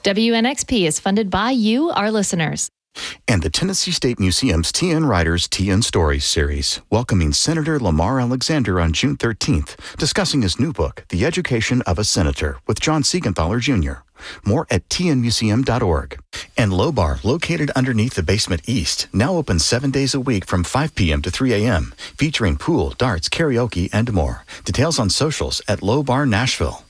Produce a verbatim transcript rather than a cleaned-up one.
W N X P is funded by you, our listeners. And the Tennessee State Museum's T N Writers T N Stories series, welcoming Senator Lamar Alexander on June thirteenth, discussing his new book, The Education of a Senator, with John Siegenthaler Junior More at T N museum dot org. And Low Bar, located underneath the Basement East, now open seven days a week from five p.m. to three a.m., featuring pool, darts, karaoke, and more. Details on socials at Low Bar Nashville.